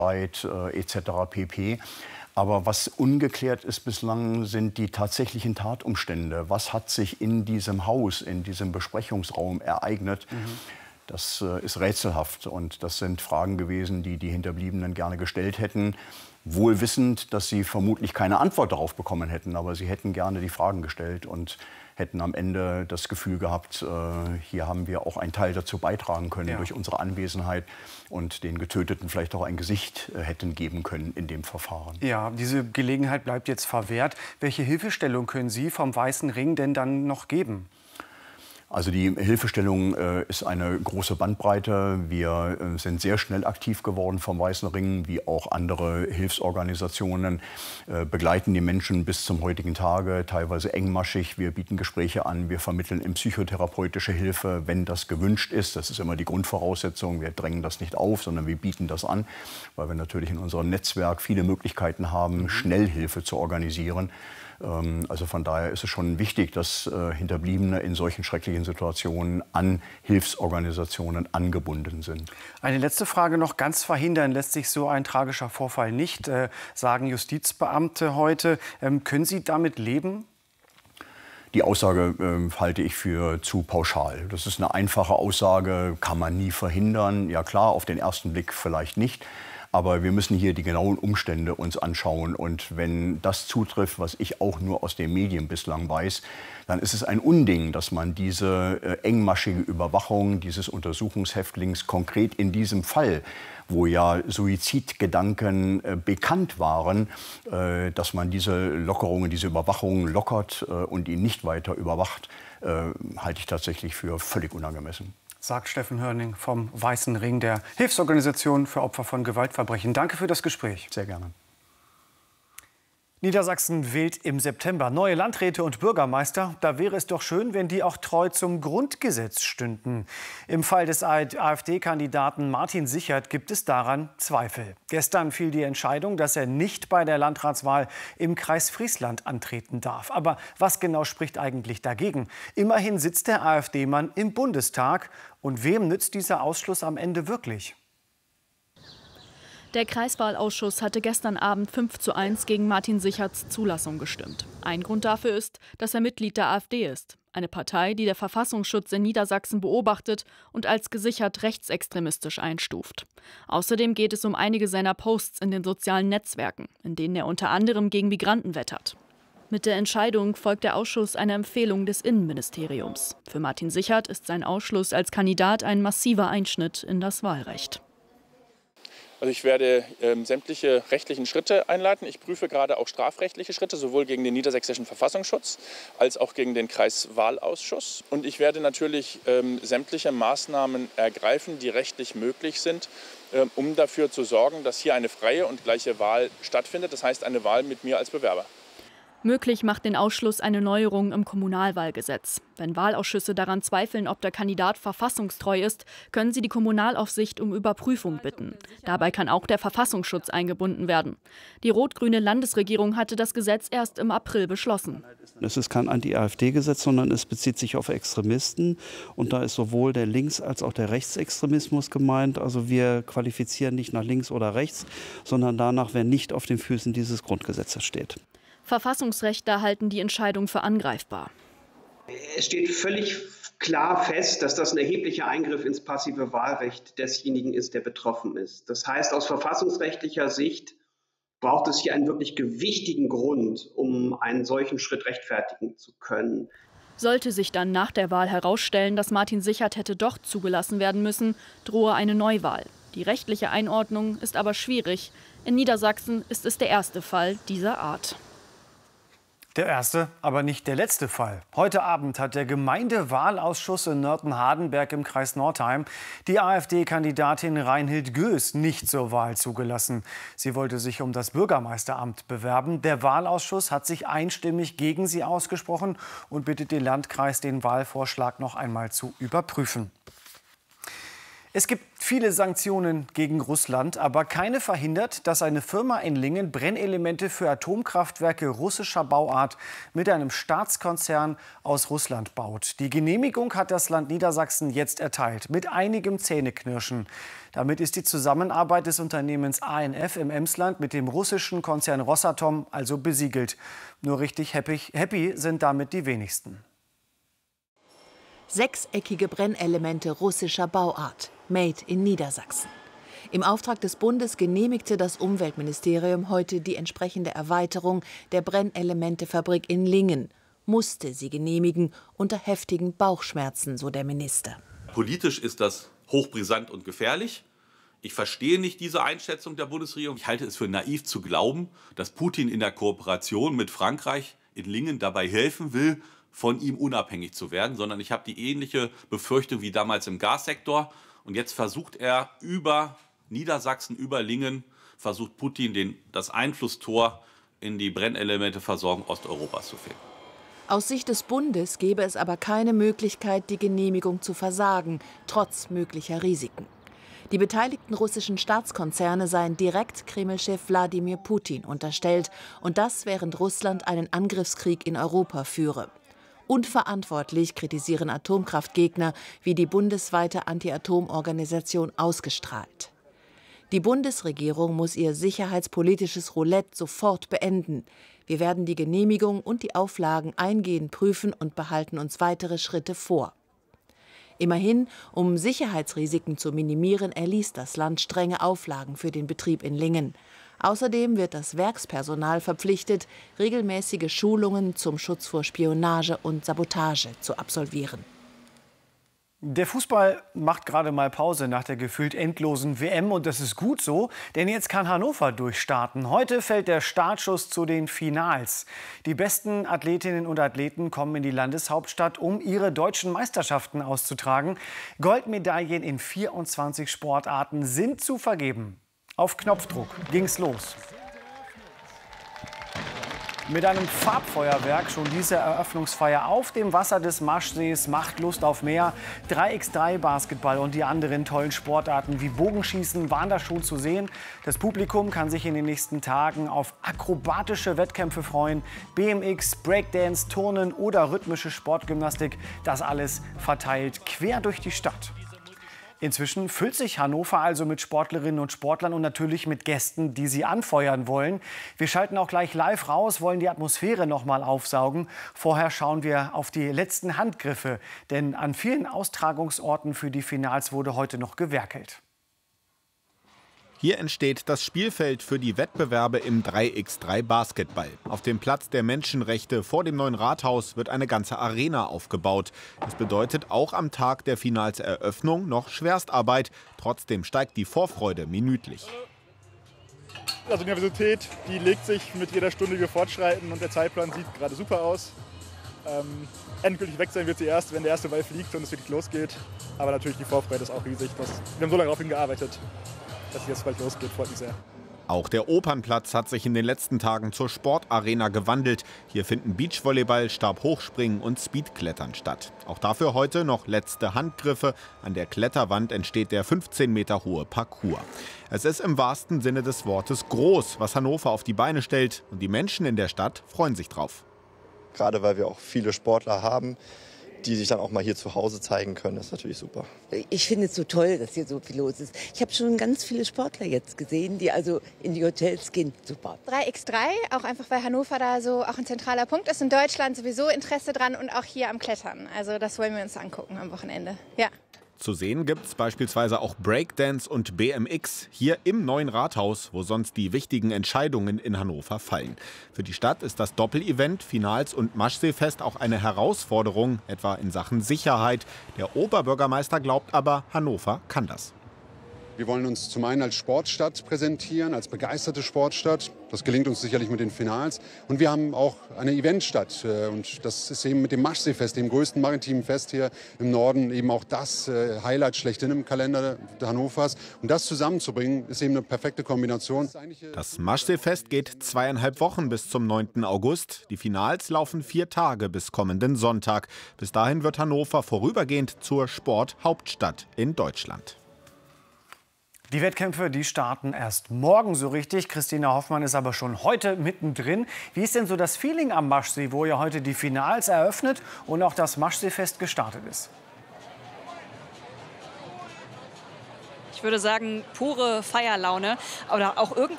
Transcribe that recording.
etc. pp. Aber was ungeklärt ist bislang, sind die tatsächlichen Tatumstände. Was hat sich in diesem Haus, in diesem Besprechungsraum ereignet? Das ist rätselhaft. Und das sind Fragen gewesen, die die Hinterbliebenen gerne gestellt hätten. Wohl wissend, dass sie vermutlich keine Antwort darauf bekommen hätten. Aber sie hätten gerne die Fragen gestellt und hätten am Ende das Gefühl gehabt, hier haben wir auch einen Teil dazu beitragen können durch unsere Anwesenheit und den Getöteten vielleicht auch ein Gesicht hätten geben können in dem Verfahren. Ja, diese Gelegenheit bleibt jetzt verwehrt. Welche Hilfestellung können Sie vom Weißen Ring denn dann noch geben? Also die Hilfestellung ist eine große Bandbreite. Wir sind sehr schnell aktiv geworden vom Weißen Ring, wie auch andere Hilfsorganisationen, begleiten die Menschen bis zum heutigen Tage, teilweise engmaschig. Wir bieten Gespräche an, wir vermitteln in psychotherapeutische Hilfe, wenn das gewünscht ist. Das ist immer die Grundvoraussetzung. Wir drängen das nicht auf, sondern wir bieten das an, weil wir natürlich in unserem Netzwerk viele Möglichkeiten haben, schnell Hilfe zu organisieren. Also von daher ist es schon wichtig, dass Hinterbliebene in solchen schrecklichen Situationen an Hilfsorganisationen angebunden sind. Eine letzte Frage noch. Ganz verhindern lässt sich so ein tragischer Vorfall nicht, sagen Justizbeamte heute. Können Sie damit leben? Die Aussage halte ich für zu pauschal. Das ist eine einfache Aussage, kann man nie verhindern. Ja klar, auf den ersten Blick vielleicht nicht. Aber wir müssen hier die genauen Umstände uns anschauen. Und wenn das zutrifft, was ich auch nur aus den Medien bislang weiß, dann ist es ein Unding, dass man diese engmaschige Überwachung dieses Untersuchungshäftlings konkret in diesem Fall, wo ja Suizidgedanken bekannt waren, dass man diese Lockerungen, diese Überwachung lockert und ihn nicht weiter überwacht, halte ich tatsächlich für völlig unangemessen. Sagt Steffen Hörning vom Weißen Ring, der Hilfsorganisation für Opfer von Gewaltverbrechen. Danke für das Gespräch. Sehr gerne. Niedersachsen wählt im September neue Landräte und Bürgermeister. Da wäre es doch schön, wenn die auch treu zum Grundgesetz stünden. Im Fall des AfD-Kandidaten Martin Sichert gibt es daran Zweifel. Gestern fiel die Entscheidung, dass er nicht bei der Landratswahl im Kreis Friesland antreten darf. Aber was genau spricht eigentlich dagegen? Immerhin sitzt der AfD-Mann im Bundestag. Und wem nützt dieser Ausschluss am Ende wirklich? Der Kreiswahlausschuss hatte gestern Abend 5:1 gegen Martin Sicherts Zulassung gestimmt. Ein Grund dafür ist, dass er Mitglied der AfD ist. Eine Partei, die der Verfassungsschutz in Niedersachsen beobachtet und als gesichert rechtsextremistisch einstuft. Außerdem geht es um einige seiner Posts in den sozialen Netzwerken, in denen er unter anderem gegen Migranten wettert. Mit der Entscheidung folgt der Ausschuss einer Empfehlung des Innenministeriums. Für Martin Sichert ist sein Ausschluss als Kandidat ein massiver Einschnitt in das Wahlrecht. Also ich werde sämtliche rechtlichen Schritte einleiten. Ich prüfe gerade auch strafrechtliche Schritte, sowohl gegen den niedersächsischen Verfassungsschutz als auch gegen den Kreiswahlausschuss. Und ich werde natürlich sämtliche Maßnahmen ergreifen, die rechtlich möglich sind, um dafür zu sorgen, dass hier eine freie und gleiche Wahl stattfindet. Das heißt, eine Wahl mit mir als Bewerber. Möglich macht den Ausschluss eine Neuerung im Kommunalwahlgesetz. Wenn Wahlausschüsse daran zweifeln, ob der Kandidat verfassungstreu ist, können sie die Kommunalaufsicht um Überprüfung bitten. Dabei kann auch der Verfassungsschutz eingebunden werden. Die rot-grüne Landesregierung hatte das Gesetz erst im April beschlossen. Es ist kein Anti-AfD-Gesetz, sondern es bezieht sich auf Extremisten. Und da ist sowohl der Links- als auch der Rechtsextremismus gemeint. Also wir qualifizieren nicht nach links oder rechts, sondern danach, wer nicht auf den Füßen dieses Grundgesetzes steht. Verfassungsrechtler halten die Entscheidung für angreifbar. Es steht völlig klar fest, dass das ein erheblicher Eingriff ins passive Wahlrecht desjenigen ist, der betroffen ist. Das heißt, aus verfassungsrechtlicher Sicht braucht es hier einen wirklich gewichtigen Grund, um einen solchen Schritt rechtfertigen zu können. Sollte sich dann nach der Wahl herausstellen, dass Martin Sichert hätte doch zugelassen werden müssen, drohe eine Neuwahl. Die rechtliche Einordnung ist aber schwierig. In Niedersachsen ist es der erste Fall dieser Art. Der erste, aber nicht der letzte Fall. Heute Abend hat der Gemeindewahlausschuss in Nörten-Hardenberg im Kreis Northeim die AfD-Kandidatin Reinhild Göß nicht zur Wahl zugelassen. Sie wollte sich um das Bürgermeisteramt bewerben. Der Wahlausschuss hat sich einstimmig gegen sie ausgesprochen und bittet den Landkreis, den Wahlvorschlag noch einmal zu überprüfen. Es gibt Viele Sanktionen gegen Russland, aber keine verhindert, dass eine Firma in Lingen Brennelemente für Atomkraftwerke russischer Bauart mit einem Staatskonzern aus Russland baut. Die Genehmigung hat das Land Niedersachsen jetzt erteilt, mit einigem Zähneknirschen. Damit ist die Zusammenarbeit des Unternehmens ANF im Emsland mit dem russischen Konzern Rosatom also besiegelt. Nur richtig happy sind damit die wenigsten. Sechseckige Brennelemente russischer Bauart, made in Niedersachsen. Im Auftrag des Bundes genehmigte das Umweltministerium heute die entsprechende Erweiterung der Brennelementefabrik in Lingen. Musste sie genehmigen, unter heftigen Bauchschmerzen, so der Minister. Politisch ist das hochbrisant und gefährlich. Ich verstehe nicht diese Einschätzung der Bundesregierung. Ich halte es für naiv zu glauben, dass Putin in der Kooperation mit Frankreich in Lingen dabei helfen will, von ihm unabhängig zu werden, sondern ich habe die ähnliche Befürchtung wie damals im Gassektor. Und jetzt versucht er über Niedersachsen, über Lingen, versucht Putin das Einflusstor in die Brennelementeversorgung Osteuropas zu finden. Aus Sicht des Bundes gäbe es aber keine Möglichkeit, die Genehmigung zu versagen, trotz möglicher Risiken. Die beteiligten russischen Staatskonzerne seien direkt Kreml-Chef Wladimir Putin unterstellt, und das während Russland einen Angriffskrieg in Europa führe. Unverantwortlich kritisieren Atomkraftgegner, wie die bundesweite Anti-Atom-Organisation ausgestrahlt. Die Bundesregierung muss ihr sicherheitspolitisches Roulette sofort beenden. Wir werden die Genehmigung und die Auflagen eingehend prüfen und behalten uns weitere Schritte vor. Immerhin, um Sicherheitsrisiken zu minimieren, erließ das Land strenge Auflagen für den Betrieb in Lingen. Außerdem wird das Werkspersonal verpflichtet, regelmäßige Schulungen zum Schutz vor Spionage und Sabotage zu absolvieren. Der Fußball macht gerade mal Pause nach der gefühlt endlosen WM, und das ist gut so, denn jetzt kann Hannover durchstarten. Heute fällt der Startschuss zu den Finals. Die besten Athletinnen und Athleten kommen in die Landeshauptstadt, um ihre deutschen Meisterschaften auszutragen. Goldmedaillen in 24 Sportarten sind zu vergeben. Auf Knopfdruck ging's los. Mit einem Farbfeuerwerk schon diese Eröffnungsfeier auf dem Wasser des Maschsees macht Lust auf mehr. 3x3 Basketball und die anderen tollen Sportarten wie Bogenschießen waren da schon zu sehen. Das Publikum kann sich in den nächsten Tagen auf akrobatische Wettkämpfe freuen. BMX, Breakdance, Turnen oder rhythmische Sportgymnastik. Das alles verteilt quer durch die Stadt. Inzwischen füllt sich Hannover also mit Sportlerinnen und Sportlern und natürlich mit Gästen, die sie anfeuern wollen. Wir schalten auch gleich live raus, wollen die Atmosphäre noch mal aufsaugen. Vorher schauen wir auf die letzten Handgriffe, denn an vielen Austragungsorten für die Finals wurde heute noch gewerkelt. Hier entsteht das Spielfeld für die Wettbewerbe im 3x3 Basketball. Auf dem Platz der Menschenrechte vor dem neuen Rathaus wird eine ganze Arena aufgebaut. Das bedeutet auch am Tag der Finalseröffnung noch Schwerstarbeit. Trotzdem steigt die Vorfreude minütlich. Also die Nervosität, die legt sich mit jeder Stunde, die wir fortschreiten, und der Zeitplan sieht gerade super aus. Endgültig weg sein wird sie erst, wenn der erste Ball fliegt und es wirklich losgeht. Aber natürlich die Vorfreude ist auch riesig. Wir haben so lange darauf hingearbeitet, dass es jetzt bald losgeht, freut mich sehr. Auch der Opernplatz hat sich in den letzten Tagen zur Sportarena gewandelt. Hier finden Beachvolleyball, Stabhochspringen und Speedklettern statt. Auch dafür heute noch letzte Handgriffe. An der Kletterwand entsteht der 15 Meter hohe Parcours. Es ist im wahrsten Sinne des Wortes groß, was Hannover auf die Beine stellt. Und die Menschen in der Stadt freuen sich drauf. Gerade weil wir auch viele Sportler haben, die sich dann auch mal hier zu Hause zeigen können, das ist natürlich super. Ich finde es so toll, dass hier so viel los ist. Ich habe schon ganz viele Sportler jetzt gesehen, die also in die Hotels gehen. Super. 3x3, auch einfach, weil Hannover da so auch ein zentraler Punkt ist. In Deutschland sowieso Interesse dran und auch hier am Klettern. Also das wollen wir uns angucken am Wochenende. Ja. Zu sehen gibt es beispielsweise auch Breakdance und BMX hier im neuen Rathaus, wo sonst die wichtigen Entscheidungen in Hannover fallen. Für die Stadt ist das Doppelevent Finals und Maschseefest auch eine Herausforderung, etwa in Sachen Sicherheit. Der Oberbürgermeister glaubt aber, Hannover kann das. Wir wollen uns zum einen als Sportstadt präsentieren, als begeisterte Sportstadt. Das gelingt uns sicherlich mit den Finals. Und wir haben auch eine Eventstadt. Und das ist eben mit dem Maschseefest, dem größten maritimen Fest hier im Norden, eben auch das Highlight schlechthin im Kalender Hannovers. Und das zusammenzubringen, ist eben eine perfekte Kombination. Das Maschseefest geht 2,5 Wochen bis zum 9. August. Die Finals laufen 4 Tage bis kommenden Sonntag. Bis dahin wird Hannover vorübergehend zur Sporthauptstadt in Deutschland. Die Wettkämpfe, die starten erst morgen so richtig. Christina Hoffmann ist aber schon heute mittendrin. Wie ist denn so das Feeling am Maschsee, wo ja heute die Finals eröffnet und auch das Maschseefest gestartet ist? Ich würde sagen, pure Feierlaune oder auch irgendwie